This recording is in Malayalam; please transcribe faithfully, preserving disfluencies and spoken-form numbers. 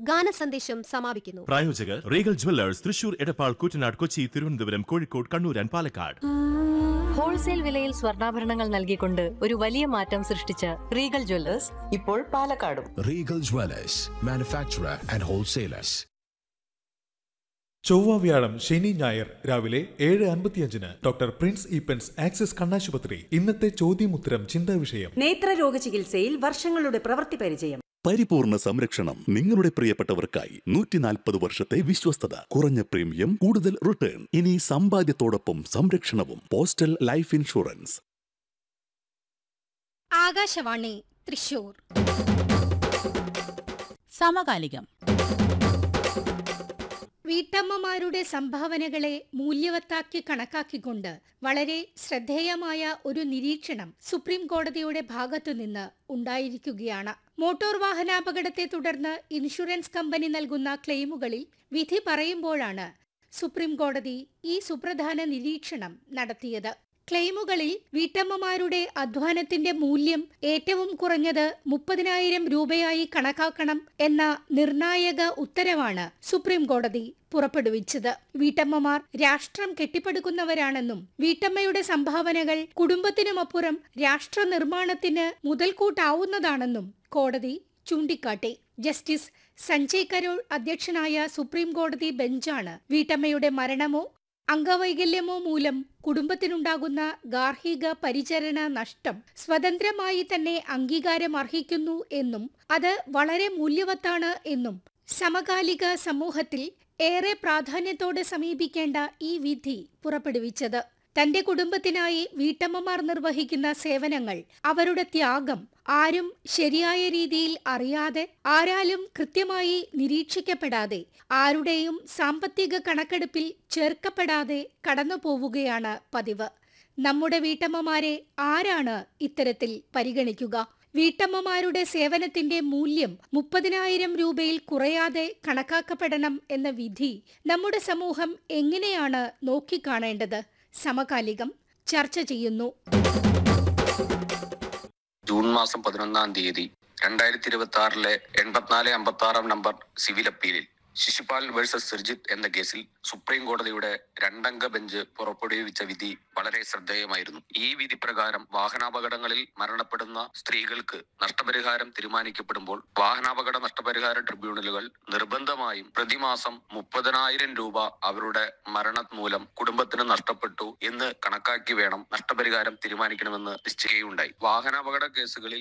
ഗാനസന്ദേശം സമാപിക്കുന്നു. പ്രായോജകർ Regal jewellers, Thrissur, Edappal, Koottanad, Kochi, Thiruvananthapuram, Kozhikode, Kannur and Palakkad. Wholesale വിലയിൽ സ്വർണ്ണാഭരണങ്ങൾ നൽകിക്കൊണ്ട് ഒരു വലിയ മാറ്റം സൃഷ്ടിച്ച റീഗൽ ജുവല്ലേഴ്സ് ഇപ്പോൾ പാലക്കാടും. Regal jewellers, manufacturer and wholesalers. ചൊവ്വ, വ്യാഴം, ശനി, ഞായർ രാവിലെ ഏഴ് അൻപത്തിയഞ്ചിന് ഡോക്ടർ പ്രിൻസ് ഈപ്പൻസ് ആക്സിസ് കണ്ണാശുപത്രി. ഇന്നത്തെ ചോദ്യമുത്തരം ചിന്താ വിഷയം. നേത്രരോഗ ചികിത്സയിൽ വർഷങ്ങളുടെ പ്രവൃത്തി പരിചയം. പരിപൂർണ സംരക്ഷണം നിങ്ങളുടെ പ്രിയപ്പെട്ടവർക്കായി നൂറ്റി നാൽപ്പത് വർഷത്തെ വിശ്വസ്തത, കുറഞ്ഞ പ്രീമിയം, കൂടുതൽ റിട്ടേൺ. ഇനി സമ്പാദ്യത്തോടൊപ്പം സംരക്ഷണവും. Postal life insurance. Akashvani Thrissur. സമകാലികം. വീട്ടമ്മമാരുടെ സംഭാവനകളെ മൂല്യവത്താക്കി കണക്കാക്കിക്കൊണ്ട് വളരെ ശ്രദ്ധേയമായ ഒരു നിരീക്ഷണം സുപ്രീം കോടതിയുടെ ഭാഗത്തുനിന്ന് ഉണ്ടായിരിക്കുകയാണ്. മോട്ടോർ വാഹനാപകടത്തെ തുടർന്ന് ഇൻഷുറൻസ് കമ്പനി നൽകുന്ന ക്ലെയിമുകളിൽ വിധി പറയുമ്പോഴാണ് സുപ്രീം കോടതി ഈ സുപ്രധാന നിരീക്ഷണം നടത്തിയത്. ക്ലെയിമുകളിൽ വീട്ടമ്മമാരുടെ അധ്വാനത്തിന്റെ മൂല്യം ഏറ്റവും കുറഞ്ഞത് മുപ്പതിനായിരം രൂപയായി കണക്കാക്കണം എന്ന നിർണായക ഉത്തരവാണ് സുപ്രീം കോടതി പുറപ്പെടുവിച്ചത്. വീട്ടമ്മമാർ രാഷ്ട്രം കെട്ടിപ്പടുക്കുന്നവരാണെന്നും വീട്ടമ്മയുടെ സംഭാവനകൾ കുടുംബത്തിനുമപ്പുറം രാഷ്ട്ര നിർമ്മാണത്തിന് മുതൽക്കൂട്ടാവുന്നതാണെന്നും കോടതി ചൂണ്ടിക്കാട്ടി. ജസ്റ്റിസ് സഞ്ജയ് കരോൾ അധ്യക്ഷനായ സുപ്രീം കോടതി ബെഞ്ചാണ് വീട്ടമ്മയുടെ മരണമോ അംഗവൈകല്യമോ മൂലം കുടുംബത്തിനുണ്ടാകുന്ന ഗാർഹിക പരിചരണ നഷ്ടം സ്വതന്ത്രമായി തന്നെ അംഗീകാരം അർഹിക്കുന്നു എന്നും അത് വളരെ മൂല്യവത്താണ് എന്നും സമകാലിക സമൂഹത്തിൽ ഏറെ പ്രാധാന്യത്തോടെ സമീപിക്കേണ്ട ഈ വിധി പുറപ്പെടുവിച്ചത്. തന്റെ കുടുംബത്തിനായി വീട്ടമ്മമാർ നിർവഹിക്കുന്ന സേവനങ്ങൾ, അവരുടെ ത്യാഗം ആരും ശരിയായ രീതിയിൽ അറിയാതെ, ആരാലും കൃത്യമായി നിരീക്ഷിക്കപ്പെടാതെ, ആരുടെയും സാമ്പത്തിക കണക്കെടുപ്പിൽ ചേർക്കപ്പെടാതെ കടന്നുപോവുകയാണ് പതിവ്. നമ്മുടെ വീട്ടമ്മമാരെ ആരാണ് ഇത്തരത്തിൽ പരിഗണിക്കുക? വീട്ടമ്മമാരുടെ സേവനത്തിന്റെ മൂല്യം മുപ്പതിനായിരം രൂപയിൽ കുറയാതെ കണക്കാക്കപ്പെടണം എന്ന വിധി നമ്മുടെ സമൂഹം എങ്ങനെയാണ് നോക്കിക്കാണേണ്ടത്? സമകാലികം ചർച്ച ചെയ്യുന്നു. ജൂൺ മാസം പതിനൊന്നാം തീയതി രണ്ടായിരത്തി ഇരുപത്തി ആറിലെ എൺപത്തിനാല് അമ്പത്തി ആറാം number civil അപ്പീലിൽ Shishupal versus Surjit എന്ന കേസിൽ സുപ്രീം കോടതിയുടെ രണ്ടംഗ ബെഞ്ച് പുറപ്പെടുവിച്ച വിധി വളരെ ശ്രദ്ധേയമായിരുന്നു. ഈ വിധി പ്രകാരം വാഹനാപകടങ്ങളിൽ മരണപ്പെടുന്ന സ്ത്രീകൾക്ക് നഷ്ടപരിഹാരം തീരുമാനിക്കപ്പെടുമ്പോൾ വാഹനാപകട നഷ്ടപരിഹാര ട്രിബ്യൂണലുകൾ നിർബന്ധമായും പ്രതിമാസം മുപ്പതിനായിരം രൂപ അവരുടെ മരണം മൂലം കുടുംബത്തിന് നഷ്ടപ്പെട്ടു എന്ന് കണക്കാക്കി വേണം നഷ്ടപരിഹാരം തീരുമാനിക്കണമെന്ന് നിശ്ചയിക്കുകയുണ്ടായി. വാഹനാപകട കേസുകളിൽ